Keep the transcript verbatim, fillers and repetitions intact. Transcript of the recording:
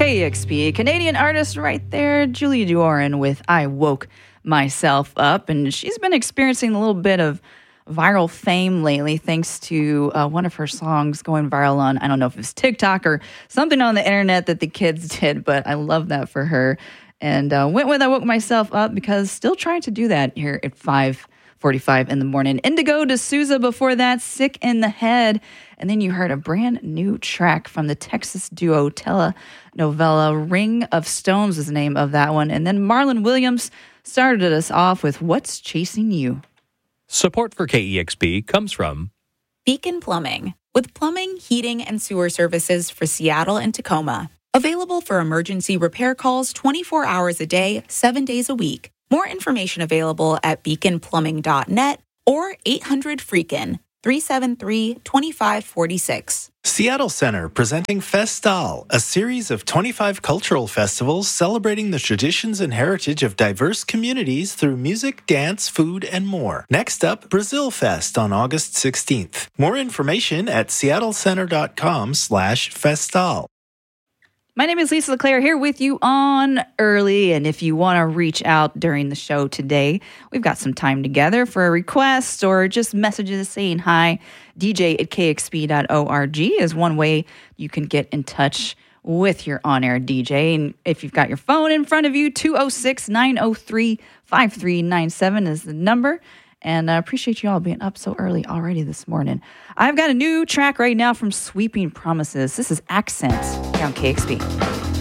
K E X P. Canadian artist right there, Julia Duran with I Woke Myself Up. And she's been experiencing a little bit of viral fame lately thanks to uh, one of her songs going viral on, I don't know if it's TikTok or something on the internet that the kids did, but I love that for her. And uh, went with I Woke Myself Up because still trying to do that here at five forty-five in the morning. Indigo D'Souza before that, Sick in the Head. And then you heard a brand new track from the Texas duo telenovela. Ring of Stones is the name of that one. And then Marlon Williams started us off with What's Chasing You. Support for K E X P comes from Beacon Plumbing, with plumbing, heating, and sewer services for Seattle and Tacoma. Available for emergency repair calls twenty-four hours a day, seven days a week. More information available at beacon plumbing dot net or eight hundred freakin, three seven three, two five four six. Seattle Center presenting Festal, a series of twenty-five cultural festivals celebrating the traditions and heritage of diverse communities through music, dance, food, and more. Next up, Brazil Fest on August sixteenth. More information at seattle center dot com slash festal. My name is Lisa LeClaire here with you on Early, and if you want to reach out during the show today, we've got some time together for a request or just messages saying hi. D J at k x p dot org is one way you can get in touch with your on-air D J. And if you've got your phone in front of you, two oh six, nine oh three, five three nine seven is the number. And I appreciate you all being up so early already this morning. I've got a new track right now from Sweeping Promises. This is Accent here on K X P.